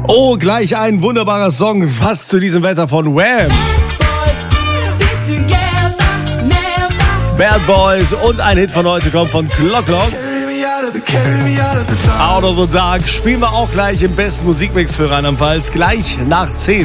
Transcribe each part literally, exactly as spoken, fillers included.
Oh, gleich ein wunderbarer Song, fast zu diesem Wetter von Wham! Bad Boys und ein Hit von heute kommt von Clock Clock. Out of the Dark spielen wir auch gleich im besten Musikmix für Rheinland-Pfalz, gleich nach zehn.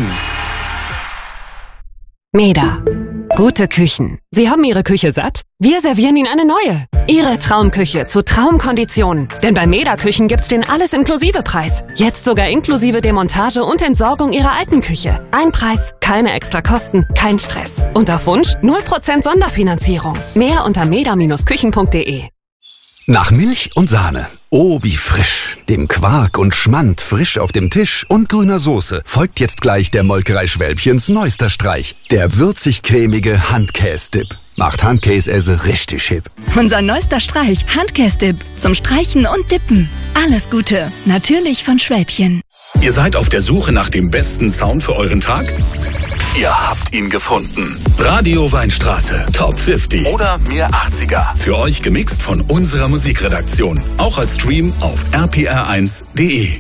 Meda. Gute Küchen. Sie haben Ihre Küche satt? Wir servieren Ihnen eine neue. Ihre Traumküche zu Traumkonditionen. Denn bei Meda Küchen gibt's den Alles-Inklusive-Preis. Jetzt sogar inklusive Demontage und Entsorgung Ihrer alten Küche. Ein Preis, keine extra Kosten, kein Stress. Und auf Wunsch null Prozent Sonderfinanzierung. Mehr unter meda Bindestrich küchen punkt de. Nach Milch und Sahne. Oh, wie frisch. Dem Quark und Schmand frisch auf dem Tisch und grüner Soße folgt jetzt gleich der Molkerei Schwälbchens neuester Streich. Der würzig-cremige Handkäse-Dip. Macht Handkäse richtig hip. Unser neuester Streich, Handkäse-Dip. Zum Streichen und Dippen. Alles Gute. Natürlich von Schwälbchen. Ihr seid auf der Suche nach dem besten Sound für euren Tag? Ihr habt ihn gefunden. Radio Weinstraße, Top fünfzig oder Mir achtziger. Für euch gemixt von unserer Musikredaktion. Auch als Stream auf r p r eins punkt de.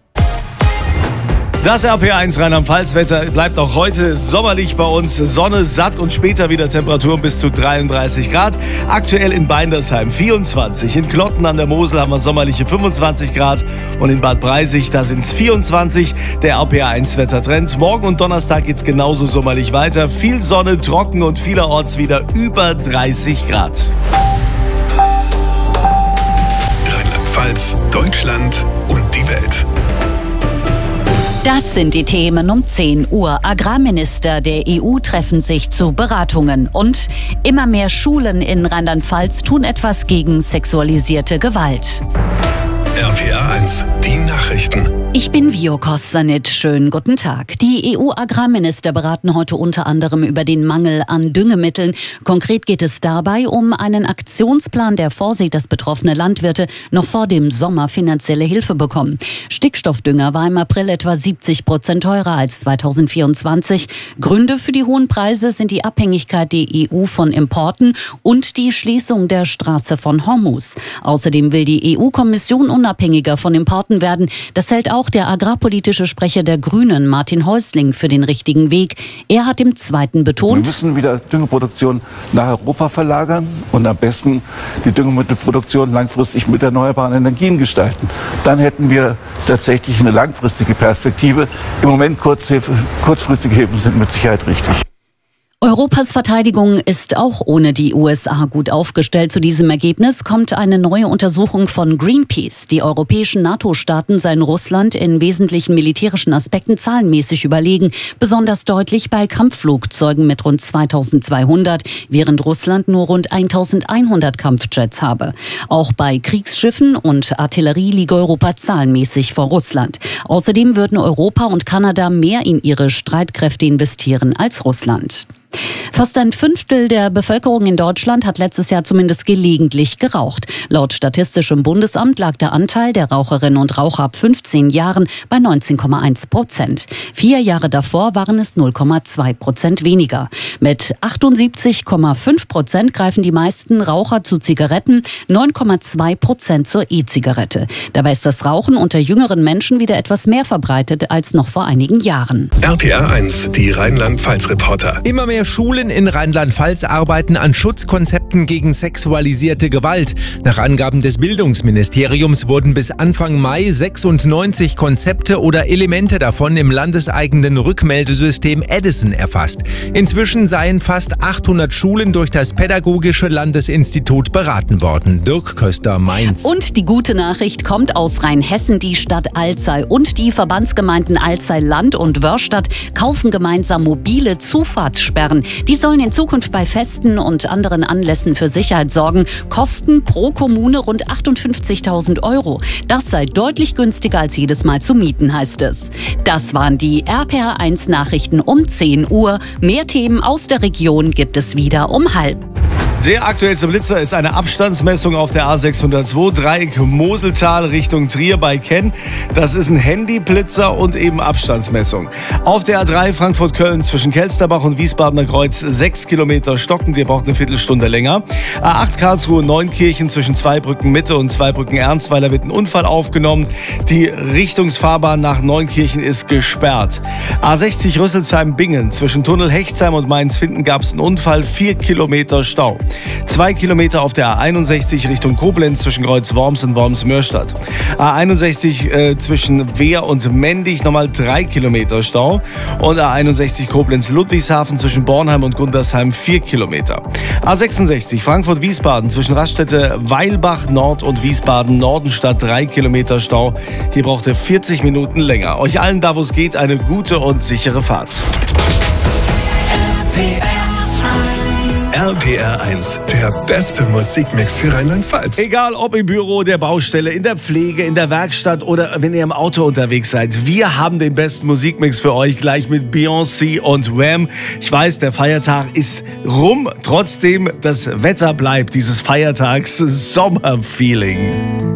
Das R P R eins Rheinland-Pfalz-Wetter bleibt auch heute sommerlich bei uns. Sonne, satt und später wieder Temperaturen bis zu dreiunddreißig Grad. Aktuell in Beindersheim vierundzwanzig. In Klotten an der Mosel haben wir sommerliche fünfundzwanzig Grad. Und in Bad Breisig, da sind es vierundzwanzig. Der R P R eins Wettertrend. Morgen und Donnerstag geht es genauso sommerlich weiter. Viel Sonne, trocken und vielerorts wieder über dreißig Grad. Rheinland-Pfalz, Deutschland und die Welt. Das sind die Themen um zehn Uhr. Agrarminister der E U treffen sich zu Beratungen. Und immer mehr Schulen in Rheinland-Pfalz tun etwas gegen sexualisierte Gewalt. R P R eins, die Nachrichten. Ich bin Vio Kossanit. Schönen guten Tag. Die E U-Agrarminister beraten heute unter anderem über den Mangel an Düngemitteln. Konkret geht es dabei um einen Aktionsplan, der vorsieht, dass betroffene Landwirte noch vor dem Sommer finanzielle Hilfe bekommen. Stickstoffdünger war im April etwa siebzig Prozent teurer als zweitausendvierundzwanzig. Gründe für die hohen Preise sind die Abhängigkeit der E U von Importen und die Schließung der Straße von Hormuz. Außerdem will die E U-Kommission unabhängiger von Importen werden. Das hält auch der agrarpolitische Sprecher der Grünen, Martin Häusling, für den richtigen Weg. Er hat im Zweiten betont: Wir müssen wieder Düngeproduktion nach Europa verlagern und am besten die Düngemittelproduktion langfristig mit erneuerbaren Energien gestalten. Dann hätten wir tatsächlich eine langfristige Perspektive. Im Moment Kurzhilfe, kurzfristige Hilfen sind mit Sicherheit richtig. Europas Verteidigung ist auch ohne die U S A gut aufgestellt. Zu diesem Ergebnis kommt eine neue Untersuchung von Greenpeace. Die europäischen NATO-Staaten seien Russland in wesentlichen militärischen Aspekten zahlenmäßig überlegen. Besonders deutlich bei Kampfflugzeugen mit rund zweitausendzweihundert, während Russland nur rund eintausendeinhundert Kampfjets habe. Auch bei Kriegsschiffen und Artillerie liege Europa zahlenmäßig vor Russland. Außerdem würden Europa und Kanada mehr in ihre Streitkräfte investieren als Russland. Fast ein Fünftel der Bevölkerung in Deutschland hat letztes Jahr zumindest gelegentlich geraucht. Laut Statistischem Bundesamt lag der Anteil der Raucherinnen und Raucher ab fünfzehn Jahren bei neunzehn Komma eins Prozent. Vier Jahre davor waren es null Komma zwei Prozent weniger. Mit achtundsiebzig Komma fünf Prozent greifen die meisten Raucher zu Zigaretten, neun Komma zwei Prozent zur E-Zigarette. Dabei ist das Rauchen unter jüngeren Menschen wieder etwas mehr verbreitet als noch vor einigen Jahren. R P R eins, die Rheinland-Pfalz-Reporter. Immer mehr Schulen in Rheinland-Pfalz arbeiten an Schutzkonzepten gegen sexualisierte Gewalt. Nach Angaben des Bildungsministeriums wurden bis Anfang Mai sechsundneunzig Konzepte oder Elemente davon im landeseigenen Rückmeldesystem Edison erfasst. Inzwischen seien fast achthundert Schulen durch das Pädagogische Landesinstitut beraten worden. Dirk Köster, Mainz. Und die gute Nachricht kommt aus Rheinhessen. Die Stadt Alzey und die Verbandsgemeinden Alzey-Land und Wörrstadt kaufen gemeinsam mobile Zufahrtssperren. Die sollen in Zukunft bei Festen und anderen Anlässen für Sicherheit sorgen. Kosten pro Kommune rund achtundfünfzigtausend Euro. Das sei deutlich günstiger als jedes Mal zu mieten, heißt es. Das waren die R P R eins Nachrichten um zehn Uhr. Mehr Themen aus der Region gibt es wieder um halb. Der aktuellste Blitzer ist eine Abstandsmessung auf der A sechshundertzwei, Dreieck Moseltal Richtung Trier bei Kenn. Das ist ein Handyblitzer und eben Abstandsmessung. Auf der A drei Frankfurt-Köln zwischen Kelsterbach und Wiesbadener Kreuz sechs Kilometer stockend, ihr braucht eine Viertelstunde länger. A acht Karlsruhe-Neunkirchen zwischen Zweibrücken Mitte und Zweibrücken Ernstweiler wird ein Unfall aufgenommen. Die Richtungsfahrbahn nach Neunkirchen ist gesperrt. A sechzig Rüsselsheim-Bingen zwischen Tunnel Hechtsheim und Mainz-Finden gab es einen Unfall, vier Kilometer Stau. Zwei Kilometer auf der A einundsechzig Richtung Koblenz zwischen Kreuz Worms und Worms-Mörstadt. A einundsechzig äh, zwischen Wehr und Mendig nochmal drei Kilometer Stau. Und A einundsechzig Koblenz-Ludwigshafen zwischen Bornheim und Gundersheim vier Kilometer. A sechsundsechzig Frankfurt-Wiesbaden zwischen Raststätte Weilbach Nord und Wiesbaden-Nordenstadt drei Kilometer Stau. Hier braucht ihr vierzig Minuten länger. Euch allen da, wo es geht, eine gute und sichere Fahrt. R P R eins, der beste Musikmix für Rheinland-Pfalz. Egal ob im Büro, der Baustelle, in der Pflege, in der Werkstatt oder wenn ihr im Auto unterwegs seid. Wir haben den besten Musikmix für euch, gleich mit Beyoncé und Wham. Ich weiß, der Feiertag ist rum. Trotzdem, das Wetter bleibt dieses Feiertags Sommerfeeling.